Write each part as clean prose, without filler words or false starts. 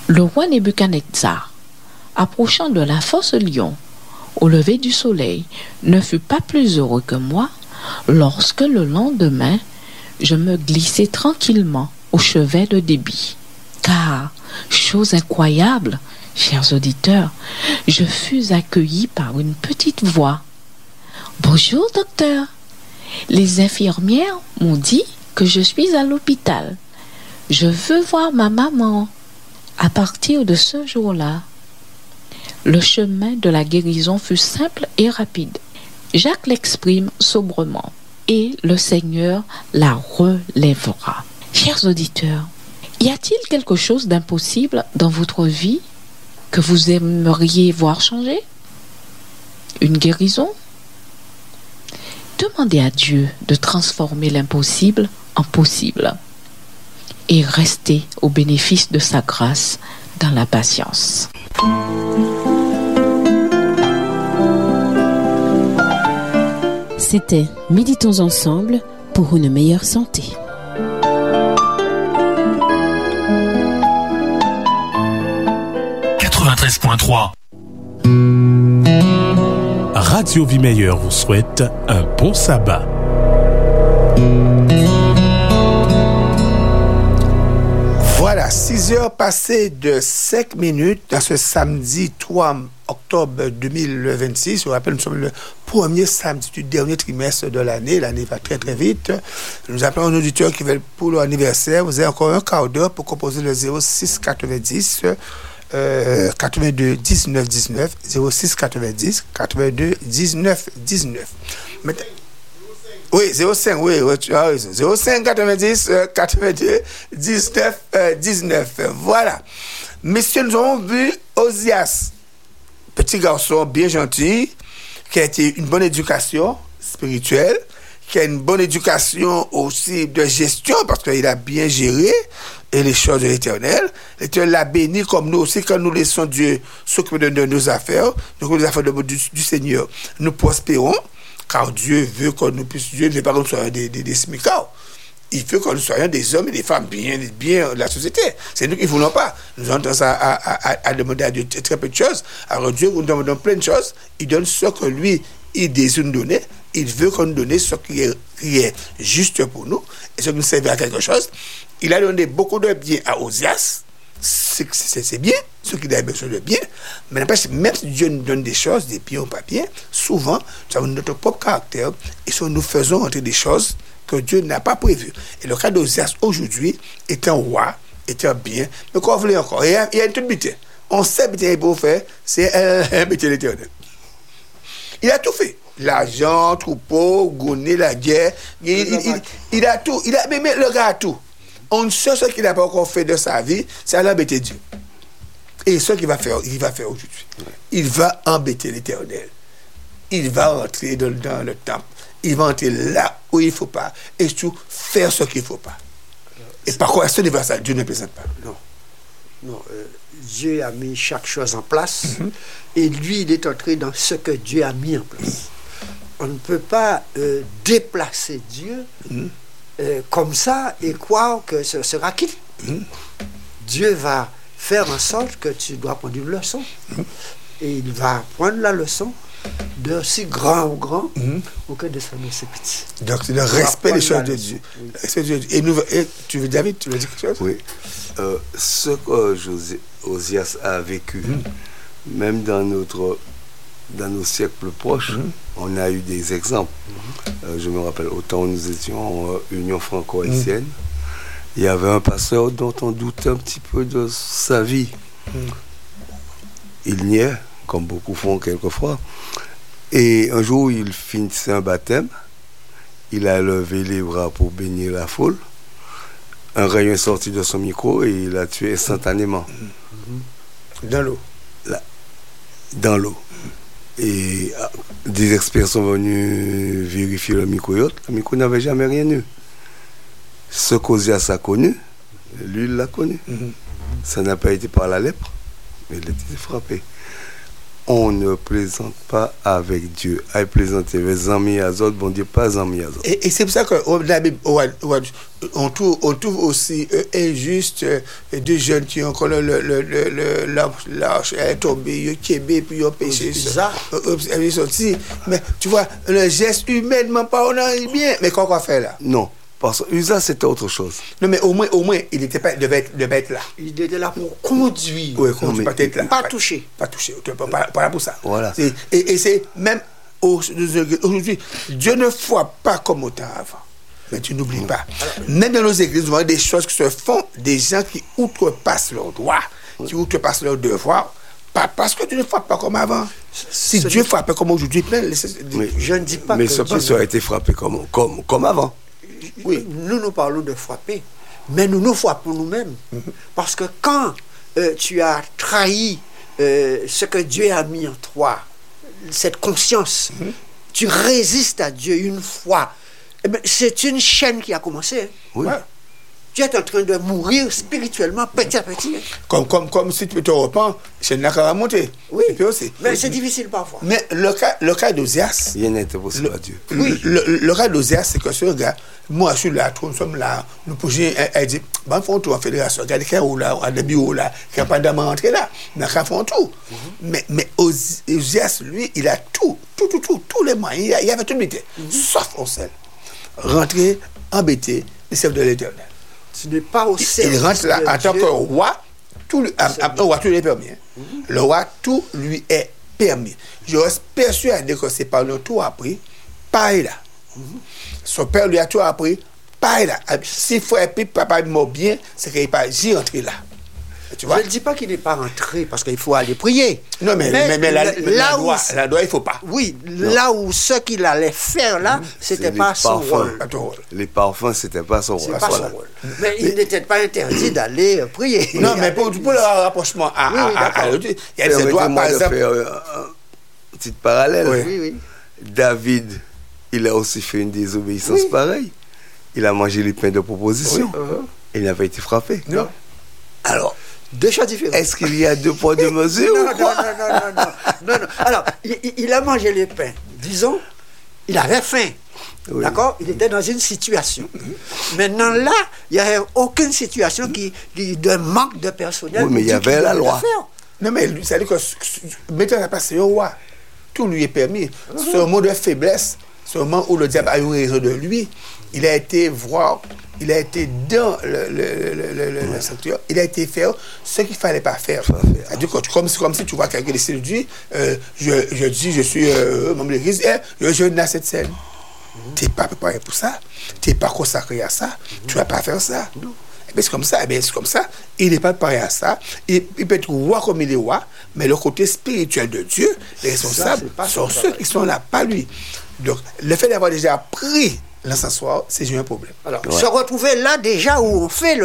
Le roi Nebuchadnezzar, approchant de la fosse lion, au lever du soleil, ne fut pas plus heureux que moi lorsque le lendemain, je me glissai tranquillement au chevet de débit. Car, chose incroyable, chers auditeurs, je fus accueilli par une petite voix. « Bonjour, docteur. Les infirmières m'ont dit que je suis à l'hôpital. Je veux voir ma maman. » À partir de ce jour-là, le chemin de la guérison fut simple et rapide. Jacques l'exprime sobrement et le Seigneur la relèvera. Chers auditeurs, y a-t-il quelque chose d'impossible dans votre vie que vous aimeriez voir changer? Une guérison? Demandez à Dieu de transformer l'impossible en possible et restez au bénéfice de sa grâce dans la patience. C'était Méditons ensemble pour une meilleure santé. Radio Vie Meilleure vous souhaite un bon sabbat. Voilà, 6 heures passées de 5 minutes dans ce samedi 3 octobre 2026. Je vous rappelle, nous sommes le premier samedi du dernier trimestre de l'année. L'année va très très vite. Nous appelons nos auditeurs qui veulent pour leur anniversaire. Vous avez encore un quart d'heure pour composer le 06 90 82 19 19 06 90 82 19 19. Oui, 05, oui, tu as raison. 05 90 82 19 19. Voilà. Messieurs, nous avons vu Ozias, petit garçon bien gentil, qui a été une bonne éducation spirituelle, qui a une bonne éducation aussi de gestion, parce qu'il a bien géré et les choses de l'Éternel. L'Éternel l'a béni comme nous aussi, quand nous laissons Dieu s'occuper de nos affaires, donc les affaires du Seigneur, nous prospérons. Car Dieu veut que nous puissions, Dieu ne veut pas que nous soyons des smicards. Il veut que nous soyons des hommes et des femmes bien de la société. C'est nous qui ne voulons pas. Nous avons tendance à demander à Dieu très peu de choses. Alors Dieu nous demande plein de choses. Il donne ce que lui, il désire nous donner. Il veut qu'on nous donne ce qui est juste pour nous et ce qui nous sert à quelque chose. Il a donné beaucoup de bien à Ozias. C'est bien, ce qui a besoin de bien, mais n'empêche, même si Dieu nous donne des choses, des biens ou pas bien, souvent, nous avons notre propre caractère et nous faisons entrer des choses que Dieu n'a pas prévues. Et le cas d'Ozias aujourd'hui est un roi, est un bien, mais qu'on voulait encore, il y a une toute bité. On sait bité pour faire, c'est un bité l'Éternel. Il a tout fait. L'argent, troupeau, Gouné, la guerre, il a tout, mais le gars a tout. On sait ce qu'il n'a pas encore fait de sa vie, c'est à embêter Dieu. Et ce qu'il va faire, aujourd'hui. Il va embêter l'Éternel. Il va entrer dans le temple. Il va entrer là où il ne faut pas. Et surtout, faire ce qu'il ne faut pas. Et par contre, à ce niveau-là, Dieu ne présente pas. Non. Dieu a mis chaque chose en place. Et lui, il est entré dans ce que Dieu a mis en place. On ne peut pas déplacer Dieu comme ça et croire que ce sera quitte. Dieu va faire en sorte que tu dois prendre une leçon. Et il va prendre la leçon de si grand ou grand ou que de ça de si petit. Donc c'est le respect des choses de Dieu. Et tu veux, David, tu veux dire quelque chose? Oui. Ce que Ozias a vécu, même dans nos siècles proches, on a eu des exemples. Je me rappelle, autant nous étions en Union franco-haïtienne, il y avait un pasteur dont on doutait un petit peu de sa vie. Il niait, comme beaucoup font quelquefois. Et un jour, il finissait un baptême. Il a levé les bras pour bénir la foule. Un rayon est sorti de son micro et il a tué instantanément. Dans l'eau. Dans l'eau. Et des experts sont venus vérifier le micro. Le micro n'avait jamais rien eu. Ce qu'Ozias a connu, lui, il l'a connu. Ça n'a pas été par la lèpre, mais il a été frappé. on ne plaisante pas avec Dieu. À plaisanter avec les amis à autres, bon Dieu, pas amis à autres. Et c'est pour ça que dans la Bible, on trouve aussi injuste des jeunes qui ont encore l'arche est tombée, qui est puis ils ont péché. Ils sorti. Mais tu vois, le geste humainement parlant est bien. Mais qu'est-ce qu'on fait là? Non. Parce que Usa, c'était autre chose. Non, mais au moins il devait être là. Il était là pour conduire. Oui, conduire, pas être là. Pas toucher. Pas toucher. Pas là pour ça. Voilà. Et c'est même aujourd'hui, Dieu ne frappe pas comme autant avant. Mais tu n'oublies pas. Même dans nos églises, nous voyons des choses qui se font, des gens qui outrepassent leurs droits, qui outrepassent leurs devoirs, pas parce que Dieu ne frappe pas comme avant. Si Dieu frappait comme aujourd'hui, je ne dis pas mais que ce peuple aurait été frappé comme avant. Oui, nous parlons de frapper, mais nous frappons nous-mêmes. Parce que quand tu as trahi ce que Dieu a mis en toi, cette conscience, tu résistes à Dieu une fois, eh bien, c'est une chaîne qui a commencé. Hein. Oui. Ouais. Tu es en train de mourir spirituellement petit à petit. Comme si tu te repens, c'est une à monter. Oui, aussi. Mais c'est difficile parfois. Mais le cas d'Ozias, rien n'était possible à Dieu. Oui. Le cas d'Ozias, c'est que ce gars, moi je suis là, nous sommes là, nous pouvons, elle dit, ben font tout en fédération, regardez qu'il y a où là, à des bureaux là, qu'il n'y a pas d'âme à rentrer là, mais qu'ils font tout. Mais Ozias, lui, il a tous les moyens, il avait tout mis, sauf un seul. Rentrer, embêter, les chefs de l'Éternel. Ce n'est pas au service. Il rentre là en tant que roi, tout lui est permis. Le roi, tout lui est permis. Je reste persuadé que c'est par le tout appris, pareil là. Son père lui a tout appris, pareil là. Si frère et papa mort bien, c'est qu'il n'est pas rentré là. Tu vois? Je ne dis pas qu'il n'est pas rentré parce qu'il faut aller prier. Non, mais la loi, il ne faut pas. Oui, non. Là où ce qu'il allait faire là, c'était pas son rôle. Les parfums, c'était pas son rôle. C'est pas son rôle. Mais il n'était pas interdit d'aller prier. Non, mais pour le rapprochement il y a des droits, par exemple. Faire un petit parallèle. Oui. David, il a aussi fait une désobéissance pareille. Il a mangé les pains de proposition. Il n'a pas été frappé. Non. Alors, deux choses différentes. Est-ce qu'il y a deux poids, deux mesures non. Alors, il a mangé les pains. Disons, il avait faim. Oui. D'accord? Il était dans une situation. Maintenant, là, il n'y avait aucune situation qui de manque de personnel. Oui, mais il y avait la loi. Non, mais ça veut dire que maintenant, ça passe au roi. Tout lui est permis. C'est un moment de faiblesse. C'est un moment où le diable a eu raison de lui. Il a été voir. Il a été dans le sanctuaire, il a été faire ce qu'il ne fallait pas faire. C'est-à-dire que comme si tu vois quelqu'un décide de dire, je dis, je suis membre de l'église, je n'ai cette scène. Tu n'es pas préparé pour ça, tu n'es pas consacré à ça, tu ne vas pas faire ça. Et c'est comme ça, il n'est pas préparé à ça. Il peut être roi comme il est roi, mais le côté spirituel de Dieu, les responsables sont ceux qui sont là, pas lui. Donc, le fait d'avoir déjà pris l'encensoir, c'est un problème. Alors, se retrouver là déjà où on fait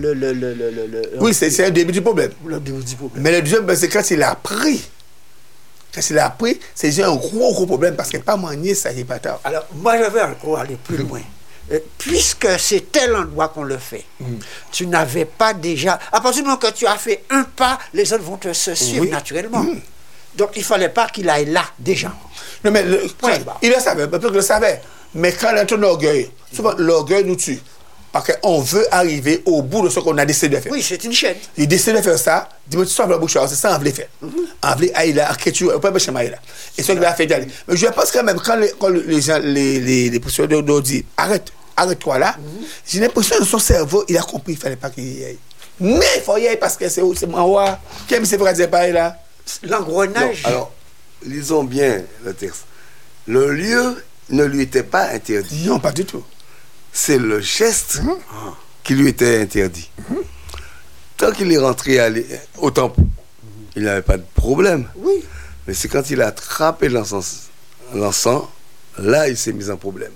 oui, c'est un début du problème. Le début du problème. Mais le deuxième, c'est quand il a pris. Quand il a pris, c'est un gros problème parce qu'il n'est pas manié, ça n'est pas tard. Alors, moi, je vais encore aller plus loin. Puisque c'est tel endroit qu'on le fait, tu n'avais pas déjà... À partir du moment que tu as fait un pas, les autres vont se suivre naturellement. Donc, il ne fallait pas qu'il aille là, déjà. Non, mais il le savait, peut-être qu'il le savait. Mais quand il y a un orgueil, souvent l'orgueil nous tue. Parce qu'on veut arriver au bout de ce qu'on a décidé de faire. Oui, c'est une chaîne. Il décide de faire ça, dis-moi, tu sauves la bouche, c'est ça qu'on voulait faire. On voulait aller là, on peut pas chez Maïla. Et ce qu'il a fait d'aller. Mais je pense quand même, quand les gens, les professeurs nous disent, arrête-toi là, j'ai l'impression que son cerveau, il a compris, il ne fallait pas qu'il y aille. Mais il faut y aller parce que c'est mon roi. Qui c'est pour dire pareil là? L'engrenage. Alors, lisons bien le texte. Le lieu ne lui était pas interdit. Non, pas du tout. C'est le geste qui lui était interdit. Tant qu'il est rentré au temple, il n'avait pas de problème. Oui. Mais c'est quand il a attrapé l'encens, là, il s'est mis en problème.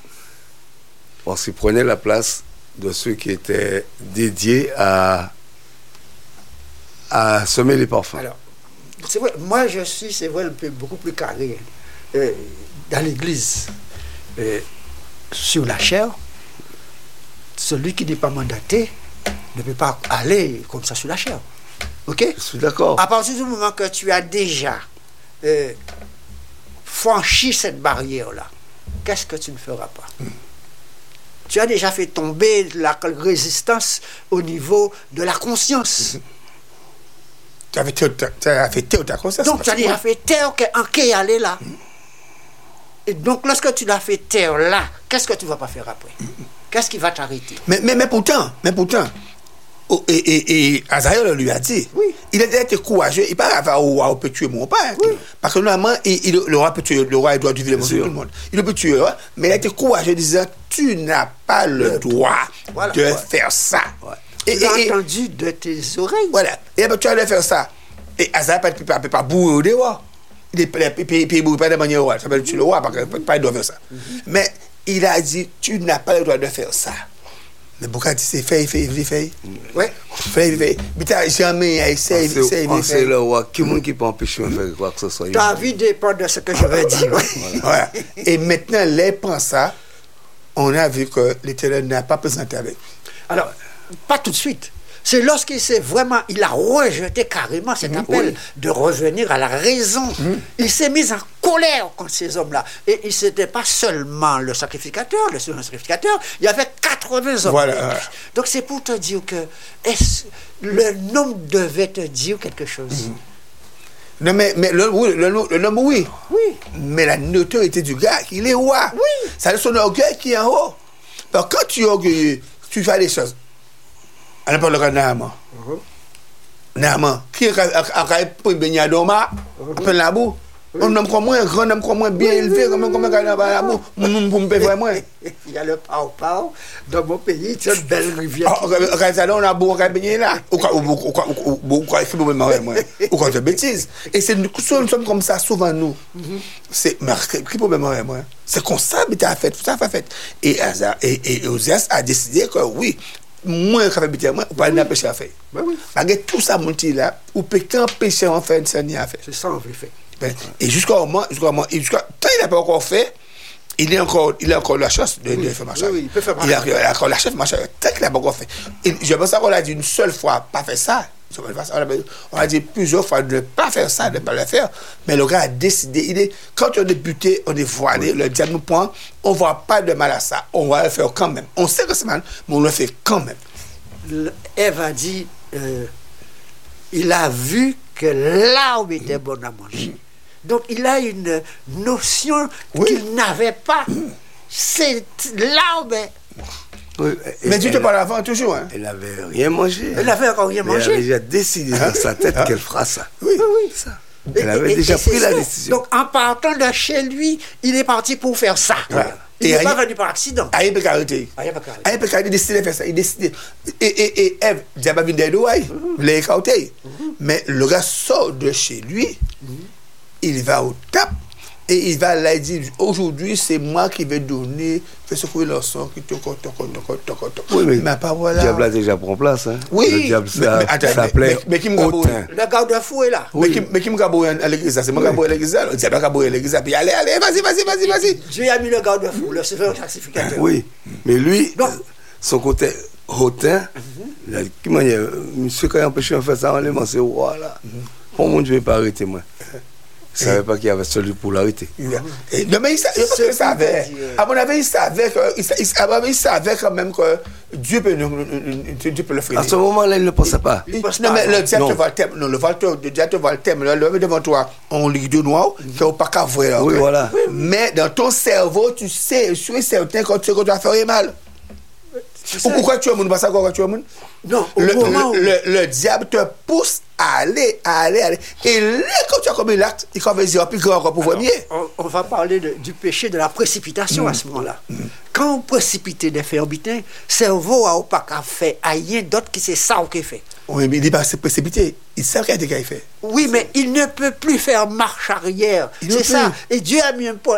Parce qu'il prenait la place de ceux qui étaient dédiés à semer les parfums. Alors, c'est vrai, moi je suis, c'est vrai, beaucoup plus carré. Dans l'église, sur la chair, celui qui n'est pas mandaté ne peut pas aller comme ça sur la chair. Ok? Je suis d'accord. À partir du moment que tu as déjà franchir cette barrière-là, qu'est-ce que tu ne feras pas? Tu as déjà fait tomber la résistance au niveau de la conscience. Tu as fait taire ta conscience. Donc, tu as déjà fait taire en qui aller là. Et donc, lorsque tu l'as fait taire là, qu'est-ce que tu ne vas pas faire après? Qu'est-ce qui va t'arrêter? Mais pourtant, et Azaël lui a dit, oui. Il a été courageux, il n'a pas au roi peut tuer mon père. Oui. Parce que normalement, le roi peut tuer, le roi doit tuer tout le monde. Il peut tuer le roi, mais il a été courageux disant, tu n'as pas le droit de faire ça. Ouais. Tu l'as entendu de tes oreilles. Voilà. Et tu as de faire ça. Et Azaël ne peut pas bourrer au dehors. Il ne bourre pas de manière roi. Ça veut tuer le roi, parce qu'il ne doit faire ça. Mais il a dit, tu n'as pas le droit de faire ça. Mais pourquoi tu sais, fais. Oui. Fais. Mais tu n'as jamais essayé. C'est le roi. Qui peut empêcher de faire quoi que ce soit? Ta vie dépend de ce que je vais dire. Voilà. Et maintenant, les pensants, on a vu que l'Éternel n'a pas présenté avec. Alors, pas tout de suite. C'est lorsqu'il s'est vraiment, il a rejeté carrément cet appel de revenir à la raison. Il s'est mis en colère contre ces hommes-là. Et il n'était pas seulement le sacrificateur, il y avait 80 hommes. Voilà. Donc c'est pour te dire que le nombre devait te dire quelque chose. Non, mais le nombre, oui. Oui. Mais la notoriété du gars, il est roi. Oui. C'est son orgueil qui est en haut. Alors, quand tu es orgueilleux, tu fais des choses. On n'a pas le cas de Naaman. Naaman, qui a pris baigner à Doma, après la boue. Un homme comme moi, un grand homme comme moi, bien élevé, comme la boue, pour me payer moi. Il y a le pao dans mon pays, c'est une belle rivière. On a beau baigner là. Ou quoi, écrit pour me marier moi. Ou quoi de bêtises. Et c'est nous sommes comme ça, souvent nous. C'est écrit pour me marier moi. C'est comme ça, mais tu as fait, tout ça fait. Et Osias a décidé que oui, moi, quand je moi, on parle d'un péché à faire. Malgré tout ça, mon petit là, ou peut empêcher en faire ça n'y a fait. C'est ça, on veut faire. Et jusqu'à moment, tant il n'a pas encore fait, il a encore la chance de faire marcher. Oui, il peut faire marcher. Il a encore la chance de marcher. Tant qu'il n'a pas encore fait. Et je pense qu'on a dit une seule fois, pas faire ça. On a dit plusieurs fois de ne pas faire ça, de ne pas le faire. Mais le gars a décidé. Quand on est buté, on est voilé, le diable nous prend, on ne voit pas de mal à ça. On va le faire quand même. On sait que c'est mal, mais on le fait quand même. Ève a dit, il a vu que l'arbre était bon à manger. Donc il a une notion qu'il n'avait pas. C'est l'arbre. Oui, mais tu te parles avant toujours. Hein? Elle n'avait rien mangé. Elle n'avait encore rien mangé. Elle avait déjà décidé dans sa tête qu'elle fera ça. Oui. Ça. Elle avait déjà pris la décision. Donc en partant de chez lui, il est parti pour faire ça. Ouais. Il n'est pas venu par accident. Il peut arrêter. Il peut décider de faire ça. Il décide. Et Ève, diable a vu des doigts, il l'a écarté. Mais le gars sort de chez lui, il va au tap. Et il va là, il dit, aujourd'hui, c'est moi qui vais donner, fais secouer leur sang, qui te compte. Oui, mais pas voilà. Le diable a déjà pris place. Hein. Oui, le diable s'appelait Autain. Le garde-fou est là. Oui. Mais qui me gabouille à l'église, c'est moi qui gabouille à l'église, le diable a gabouillé à l'église, puis allez, vas-y. Dieu a mis le garde-fou, le sacrificateur. Oui, mais lui, son côté hautain, qui manière, monsieur qui a empêché de faire ça, on l'a c'est au roi là. Pour mon Dieu, il ne va pas arrêter moi. Il ne savait pas qu'il y avait celui pour l'arrêter. Non, mais il savait. À mon avis, il savait quand même que Dieu peut le freiner. À ce moment-là, il ne pensait pas. Non, mais le diable te voit le thème. Non, le diable te voit le thème. Le devant toi, on lit de noir, tu n'as pas qu'à voir. Oui, voilà. Mais dans ton cerveau, tu sais, je suis certain que tu vas faire mal. Pourquoi tu as mon passage quand tu as mon? Non, le diable te pousse à aller. Et là, quand tu as commis l'acte, il va dire plus grand pour voir mieux. On va parler du péché de la précipitation à ce moment-là. Quand on précipite des faits habitants, le cerveau n'a pas qu'à faire rien d'autre que c'est ça qu'il fait. Oui, mais il n'est pas précipité. Il sait qu'il a fait. Oui, mais il ne peut plus faire marche arrière. C'est ça. Et Dieu a mis un point.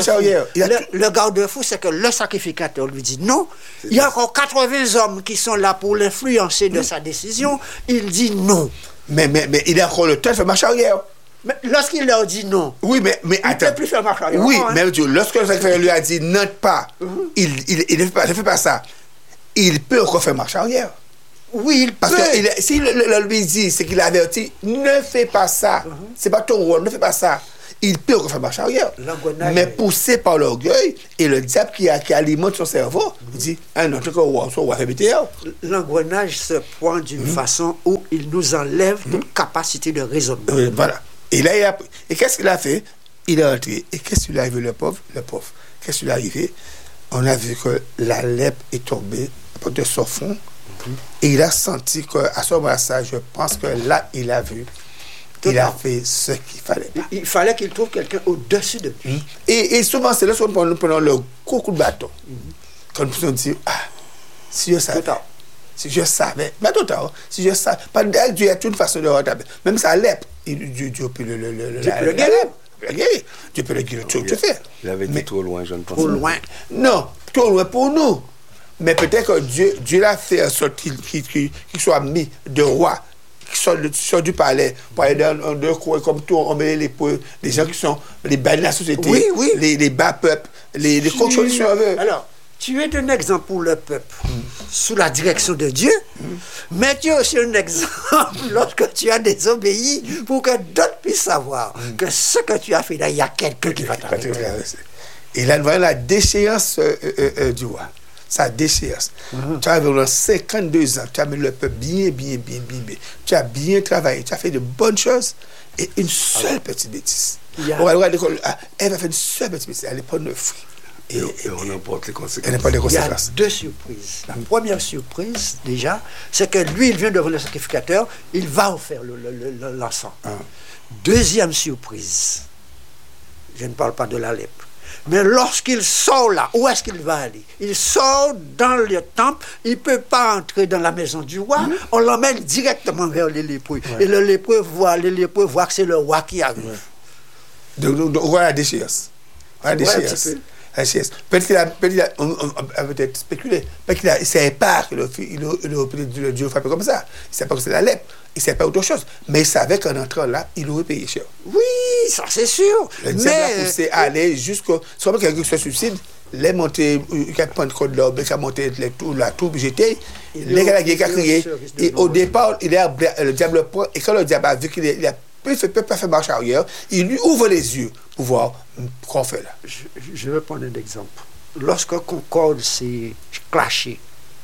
Le garde-fou, c'est que le sacrificateur lui dit non. Il y a encore 80 hommes qui sont là pour l'influencer de sa décision. Il dit non. Mais il a encore le temps de faire marche arrière. Mais lorsqu'il leur dit non, oui, mais il ne peut plus faire marche arrière. Oui, mais lorsque le sacrificateur lui a dit non pas, il ne fait pas ça, il peut encore faire marche arrière. Oui, il Parce peut. que si le lui dit, c'est qu'il a averti, ne fais pas ça. C'est pas ton rôle, ne fais pas ça. Il peut refaire marche arrière. L'engrenage Mais est- poussé par l'orgueil et le diable qui alimente son cerveau, il dit, ah non, tu vas faire BTR. L'engrenage se pointe d'une façon où il nous enlève toute capacité de raisonnement. Voilà. Et là, et qu'est-ce qu'il a fait? Il est rentré. Et qu'est-ce qui lui est arrivé, le pauvre? Qu'est-ce qui lui est arrivé? On a vu que la lèpre est tombée de son fond. Et il a senti qu'à ce moment-là, je pense que là, il a vu. Il a fait ce qu'il fallait. Il fallait qu'il trouve quelqu'un au-dessus de lui. Et souvent, c'est là que nous prenons le gros coup de bâton. Quand nous nous disons, si je savais. Total. Si je savais. Mais total, si je savais. Parce que Dieu a une façon de retarder. Même ça lèpre. Dieu peut le guérir. Dieu peut le guérir. Tu fais. Il avait été trop loin, je ne pense Trop pas. loin. Non, trop loin pour nous. Mais peut-être que Dieu l'a fait en sorte qu'il soit mis de roi, qui sort du palais, pour aller dans deux coins comme tout, on met les gens qui sont les bas de la société, Oui. les bas peuples, les cochons qui sont avec. Alors, tu es un exemple pour le peuple sous la direction de Dieu, mais tu es aussi un exemple lorsque tu as désobéi pour que d'autres puissent savoir que ce que tu as fait là, il y a quelqu'un qui va t'arrêter. Et là, nous voyons la déchéance du roi. Sa déchéance. Tu as environ 52 ans, tu as mis le peuple bien. Tu as bien travaillé, tu as fait de bonnes choses et une seule petite bêtise. On va regarder, elle va faire une seule petite bêtise, elle n'est pas de fruit. Et on emporte les conséquences. Elle n'est pas de Il y a conséquences. deux surprises. La première surprise, déjà, c'est que lui, il vient devant le sacrificateur, il va offrir l'encens. Deuxième surprise, je ne parle pas de la lèpre, mais lorsqu'il sort là, où est-ce qu'il va aller? Il sort dans le temple, il ne peut pas entrer dans la maison du roi, on l'emmène directement vers les lépreux. Et les lépreux voient que c'est le roi qui arrive. Donc, on voit la déchéance. La déchéance. Peut-être on a peut-être spéculé. Peut-être qu'il ne savait pas que le Dieu frappait comme ça. Il ne savait pas que c'était la lèpre. Il ne savait pas autre chose. Mais il savait qu'en entrant là, il aurait payé cher. Oui, ça c'est sûr. Le diable a poussé à aller jusqu'au. C'est pas quelqu'un qui se suicide. Les montées, il a pris code là, il a monté la tour, j'étais. Les gars qui a crié. Et au départ, le diable prend. Et quand le diable a vu qu'il a pas fait marche arrière, il lui ouvre les yeux pour voir qu'on fait là. Je vais prendre un exemple. Lorsque Concorde s'est clashé,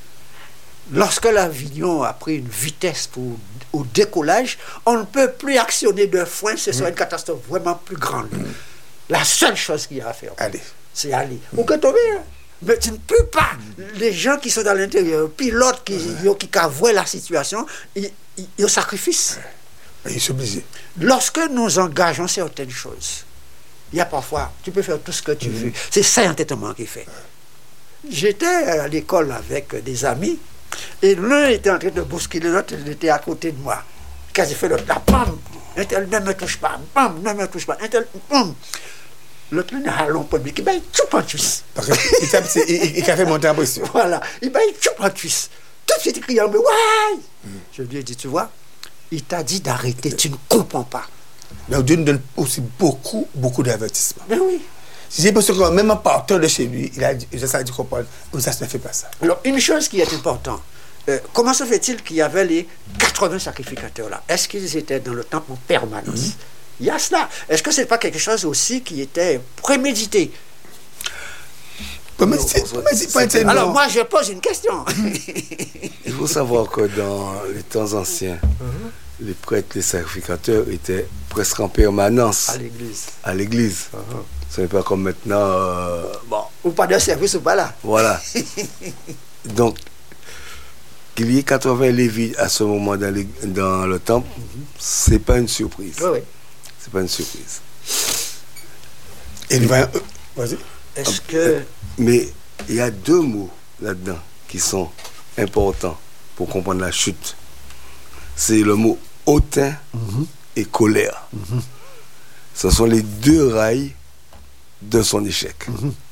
lorsque l'avion a pris une vitesse au décollage, on ne peut plus actionner de frein, ce serait une catastrophe vraiment plus grande. La seule chose qu'il y a à faire, c'est aller. Ou que tomber. Mais tu ne peux pas. Les gens qui sont dans l'intérieur, pilotes qui voient la situation, ils sacrifient. Ils sont obligés. Lorsque nous engageons certaines choses, il y a parfois, tu peux faire tout ce que tu veux. C'est Saint-Entêtement qui fait. J'étais à l'école avec des amis, et l'un était en train de bousculer l'autre, il était à côté de moi. Quand j'ai fait l'autre, là, pam, un tel ne me touche pas, pam, ne me touche pas, un tel, pam. L'autre, il a long pour lui, il va choup en tuisse. Parce qu'il a fait monter la pression. Voilà, il va choup en tuisse. Tout de suite, il crie en me, ouais! Je lui ai dit, tu vois, il t'a dit d'arrêter, tu ne comprends pas. Donc Dieu nous donne aussi beaucoup d'avertissements. Mais oui. J'ai l'impression que même en partant de chez lui, il a dit comprendre, ça ne fait pas ça. Alors, une chose qui est importante, comment se fait-il qu'il y avait les 80 sacrificateurs là? Est-ce qu'ils étaient dans le temple en permanence? Il y a cela. Est-ce que ce n'est pas quelque chose aussi qui était prémédité? Alors, moi, je pose une question. Il faut savoir que dans les temps anciens, les prêtres, les sacrificateurs étaient presque en permanence à l'église. Ce n'est pas comme maintenant. Ou pas de service ou pas là. Voilà. Donc, qu'il y ait 80 lévites à ce moment dans le temple, c'est pas une surprise. Oui. C'est pas une surprise. Et vas-y. Est-ce que. Mais il y a deux mots là-dedans qui sont importants pour comprendre la chute. C'est le mot hautain et colère. Ce sont les deux rails de son échec.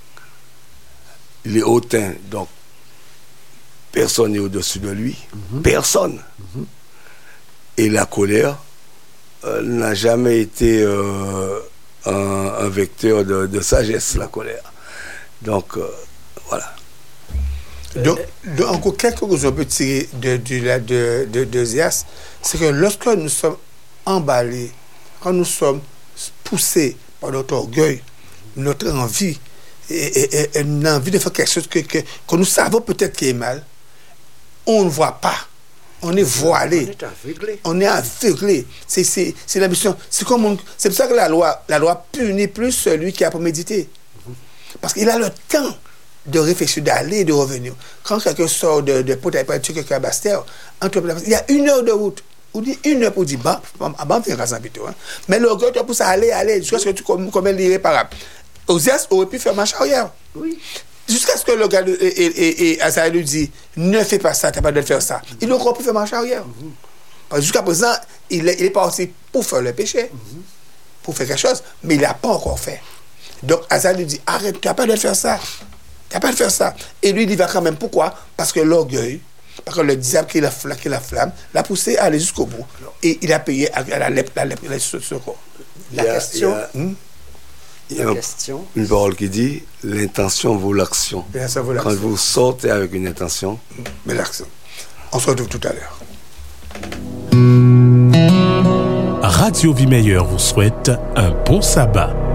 Il est hautain, donc personne n'est au-dessus de lui. Personne. Et la colère n'a jamais été un vecteur de sagesse, la colère. Donc, voilà. Donc, encore quelque chose qu'on peut tirer de Ozias, c'est que lorsque nous sommes emballés, quand nous sommes poussés par notre orgueil, notre envie, et une envie de faire quelque chose que nous savons peut-être qui est mal, on ne voit pas. On est voilé. On est aveuglé. C'est la mission. C'est pour ça que la loi punit plus celui qui a prémédité. Parce qu'il a le temps de réfléchir, d'aller et de revenir. Quand quelqu'un sort de Port-à-Paix, quelqu'un à Bastère, il y a 1 heure de route. On dit 1 heure pour dire, on verra ça plutôt. Mais l'orgueil te pousse à aller, jusqu'à ce que tu commets l'irréparable. Ozias aurait pu faire marche arrière. Oui. Jusqu'à ce que le gars et Azaël lui dit, ne fais pas ça, tu n'as pas de faire ça. Il aurait pu faire marche arrière. Parce que jusqu'à présent, il est parti pour faire le péché, pour faire quelque chose, mais il n'a pas encore fait. Donc Azaël lui dit, arrête, tu n'as pas de faire ça. Tu n'as pas de faire ça. Et lui, il y va quand même. Pourquoi? Parce que l'orgueil, parce que le diable qui est la flamme, l'a poussé à aller jusqu'au bout. Et il a payé à la lèpre sur ce corps. La question... Il y a une parole qui dit l'intention vaut l'action. Quand vous sortez avec une intention, mais l'action. On se retrouve tout à l'heure. Radio Vie Meilleure vous souhaite un bon sabbat.